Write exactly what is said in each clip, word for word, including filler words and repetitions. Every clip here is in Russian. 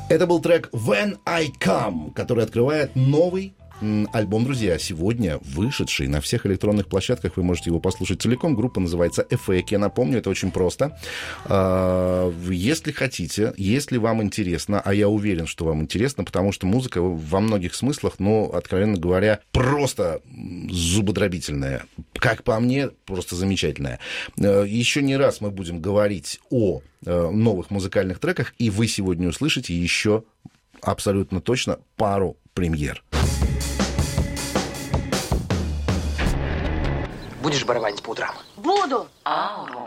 Это был трек «When I Come», который открывает новый альбом, друзья, сегодня вышедший на всех электронных площадках. Вы можете его послушать целиком. Группа называется «Эфэк». Я напомню, это очень просто. Если хотите, если вам интересно, а я уверен, что вам интересно, потому что музыка во многих смыслах, ну, откровенно говоря, просто зубодробительная. Как по мне, просто замечательная. Еще не раз мы будем говорить о новых музыкальных треках, и вы сегодня услышите еще абсолютно точно пару премьер. Будешь барабанить по утрам? Буду. Ауру.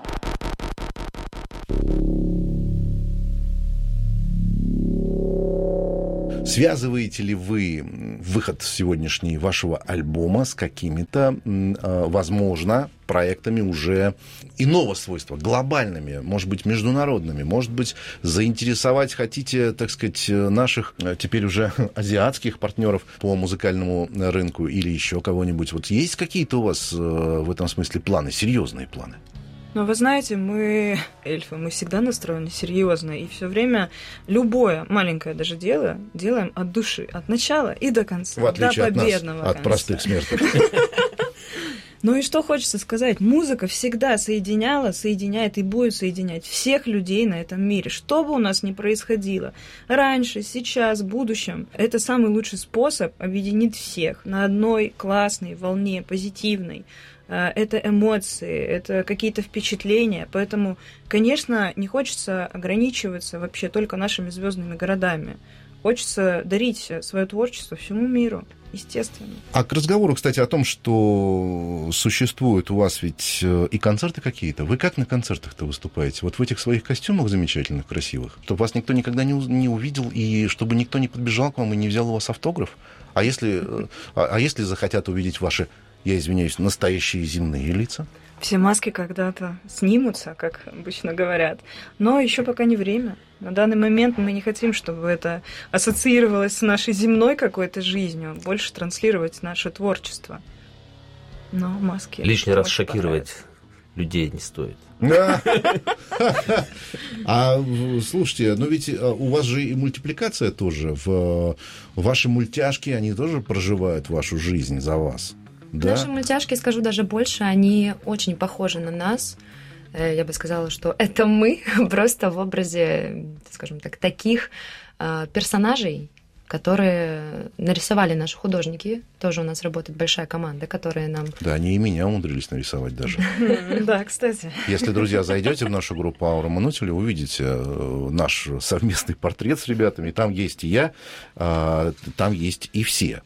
Связываете ли вы выход сегодняшний вашего альбома с какими-то, возможно, проектами уже иного свойства, глобальными, может быть, международными, может быть, заинтересовать хотите, так сказать, наших теперь уже азиатских партнеров по музыкальному рынку или еще кого-нибудь? Вот есть какие-то у вас в этом смысле планы, серьезные планы? Но вы знаете, мы, эльфы, мы всегда настроены серьезно, и все время любое маленькое даже дело делаем от души, от начала и до конца, в отличие до победного от нас, от простых смертных. Ну и что хочется сказать, музыка всегда соединяла, соединяет и будет соединять всех людей на этом мире, что бы у нас ни происходило, раньше, сейчас, в будущем. Это самый лучший способ объединить всех на одной классной волне, позитивной. Это эмоции, это какие-то впечатления, поэтому, конечно, не хочется ограничиваться вообще только нашими звездными городами. Хочется дарить свое творчество всему миру, естественно. А к разговору, кстати, о том, что существуют у вас ведь и концерты какие-то. Вы как на концертах-то выступаете? Вот в этих своих костюмах замечательных, красивых, чтобы вас никто никогда не, не увидел, и чтобы никто не подбежал к вам и не взял у вас автограф? А если, а, а если захотят увидеть ваши, я извиняюсь, настоящие земные лица? Все маски когда-то снимутся, как обычно говорят, но еще пока не время. На данный момент мы не хотим, чтобы это ассоциировалось с нашей земной какой-то жизнью, больше транслировать наше творчество. Но маски... Лишний раз шокировать людей не стоит. А слушайте, ну ведь у вас же и мультипликация тоже. В ваши мультяшки, они тоже проживают вашу жизнь за вас. Да? Наши мультяшки, скажу даже больше, они очень похожи на нас. Я бы сказала, что это мы, просто в образе, скажем так, таких персонажей, которые нарисовали наши художники. Тоже у нас работает большая команда, которая нам... Да, они и меня умудрились нарисовать даже. Да, кстати. Если, друзья, зайдете в нашу группу Аура Манутиля, увидите наш совместный портрет с ребятами. Там есть и я, там есть и все.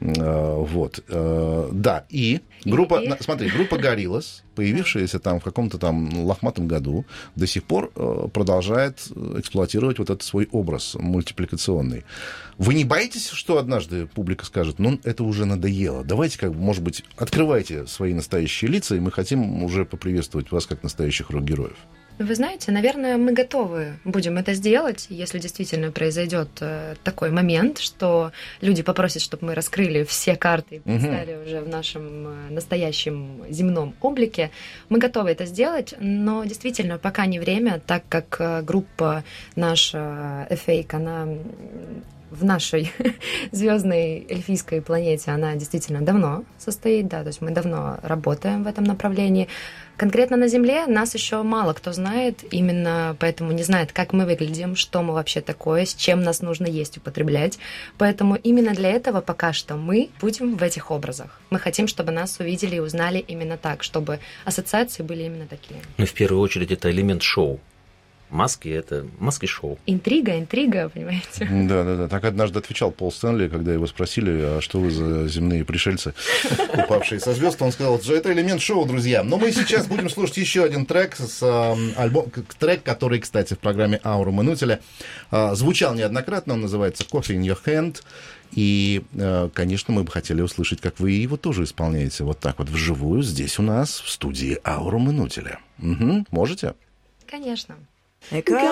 Вот. Да, и группа, и... смотри, группа Gorillaz, появившаяся там в каком-то там лохматом году, до сих пор продолжает эксплуатировать вот этот свой образ мультипликационный. Вы не боитесь, что однажды публика скажет, ну, это уже надоело, давайте, как бы, может быть, открывайте свои настоящие лица, и мы хотим уже поприветствовать вас как настоящих рок-героев? Вы знаете, наверное, мы готовы будем это сделать, если действительно произойдет такой момент, что люди попросят, чтобы мы раскрыли все карты и предстали угу. уже в нашем настоящем земном облике. Мы готовы это сделать, но действительно пока не время, так как группа наша Эфэк, она в нашей звездной эльфийской планете, она действительно давно состоит, да, то есть мы давно работаем в этом направлении. Конкретно на Земле нас еще мало кто знает, именно поэтому не знает, как мы выглядим, что мы вообще такое, с чем нас нужно есть, употреблять. Поэтому именно для этого пока что мы будем в этих образах. Мы хотим, чтобы нас увидели и узнали именно так, чтобы ассоциации были именно такие. Ну, в первую очередь, это элемент шоу. Маски — это маски-шоу. Интрига, интрига, понимаете? Да-да-да. Так однажды отвечал Пол Стэнли, когда его спросили, а что вы за земные пришельцы, упавшие со звезд, он сказал, что это элемент шоу, друзья. Но мы сейчас будем слушать еще один трек, с альбом, трек, который, кстати, в программе Аура Манутиля звучал неоднократно, он называется «Coffee in your hand». И, конечно, мы бы хотели услышать, как вы его тоже исполняете вот так вот вживую здесь у нас, в студии Аура Манутиля. Угу. Можете? Конечно. Because